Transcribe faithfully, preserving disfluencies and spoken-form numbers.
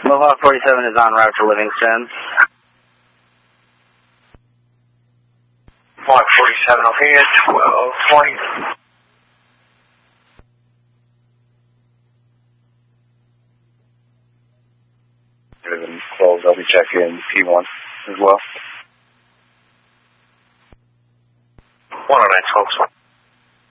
Mohawk forty-seven is en route to Livingston. Mohawk forty-seven, okay, at twelve twenty. twelve, I'll be checking P one as well. one oh nine, twelve.